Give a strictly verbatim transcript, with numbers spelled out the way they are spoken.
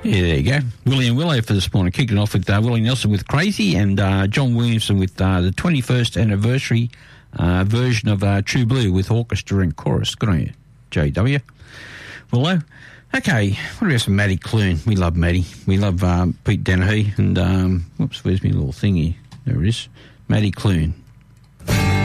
Yeah, there you go. Willie and Willow for this morning. Kicking off with uh, Willie Nelson with Crazy and uh, John Williamson with uh, the twenty-first anniversary uh, version of uh, True Blue with orchestra and chorus. Good on you, J W. Willow. Okay, what about some Matty Clune? We love Matty. We love um, Pete Dennehy and, um, whoops, where's my little thingy? There it is. Matty Clune.